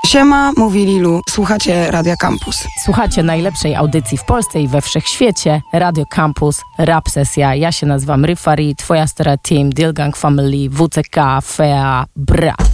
Siema, mówi Lilu. Słuchacie Radia Campus. Słuchacie najlepszej audycji w Polsce i we wszechświecie. Radio Campus, Rap Sesja. Ja się nazywam Ryfari, twoja stara team, Dilgang Family, WCK, FEA, BRA.